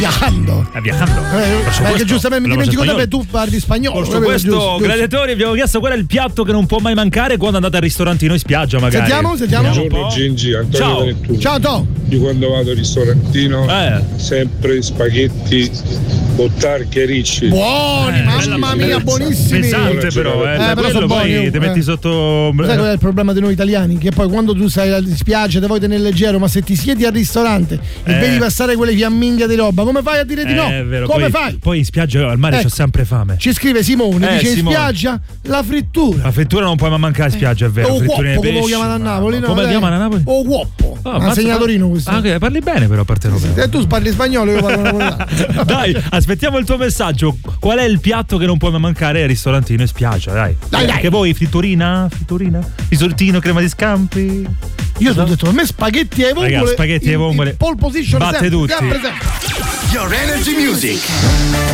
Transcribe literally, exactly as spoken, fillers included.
Viajando. Eh, viajando. Eh, perché giustamente mi dimentico che tu parli spagnolo. Por questo, gladiatori, abbiamo chiesto qual è il piatto che non può mai mancare quando andate al ristorantino in spiaggia, magari. Sentiamo, sentiamo. Buongiorno Gingi, Antonio Ciao. Valentuno. Ciao Tom. Io quando vado al ristorantino Eh. sempre spaghetti bottarche ricci. Buoni, Eh, mamma mia, buonissimi. Pesante però, eh. Eh, Da però quello sono poi buoni, ti eh. metti sotto. Sai qual è il problema di noi italiani? Che poi quando tu stai in spiaggia te vuoi tenere leggero, ma se ti siedi al ristorante e Eh. vedi passare quelle fiamminghe di roba, come fai a dire di no? Eh, è vero. Come poi, fai? Poi in spiaggia al mare Ecco. c'ho sempre fame. Ci scrive Simone, Eh, dice Simone. in spiaggia la frittura. La frittura non puoi mai mancare in spiaggia, è vero. O Fritture guoppo, di come lo pesce. chiamano a Napoli? No, Come lo dai. chiamano a Napoli? O guoppo. Ah, Ah, ammazza- segnatorino questo. Ah, ok, parli bene però per te Roberto. Se tu parli spagnolo io parlo napoletano. Dai, aspettiamo il tuo messaggio. Qual è il piatto che non puoi mai mancare al ristorantino in spiaggia? Dai. Dai, dai. Che voi fritturina? Fritturina? Risottino, crema di scampi? Io ti ho detto, per me spaghetti e vongole. Raga, spaghetti e in- in vongole. pole position Batte sempre, tutti. sempre, sempre. Your Energy Music.